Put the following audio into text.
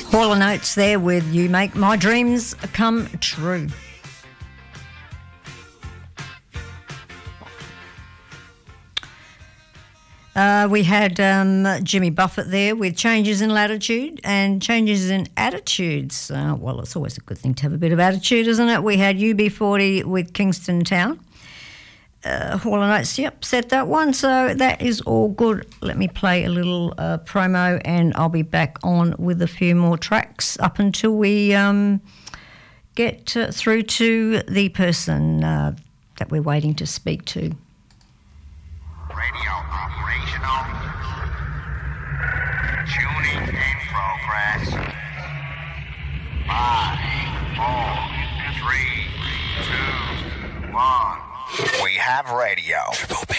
Hall & Oates there with You Make My Dreams Come True. We had Jimmy Buffett there with Changes in Latitude and Changes in Attitudes. Well, it's always a good thing to have a bit of attitude, isn't it? We had UB40 with Kingston Town. Hall & Oates, yep, said that one. So that is all good. Let me play a little promo and I'll be back on with a few more tracks up until we get through to the person that we're waiting to speak to. Radio operational. Tuning in progress. 5, 4, 3, 2, 1. We have radio.